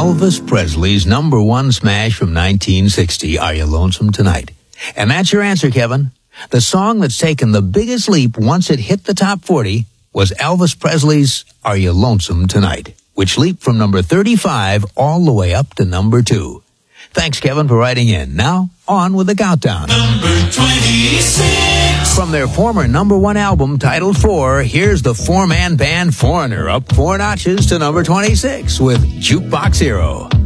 Elvis Presley's number one smash from 1960, Are You Lonesome Tonight? And that's your answer, Kevin. The song that's taken the biggest leap once it hit the top 40 was Elvis Presley's Are You Lonesome Tonight, which leaped from number 35 all the way up to number 2. Thanks, Kevin, for writing in. Now, on with the countdown. Number 26. From their former number one album, titled 4, here's the four-man band Foreigner, up 4 notches to number 26 with Jukebox Hero.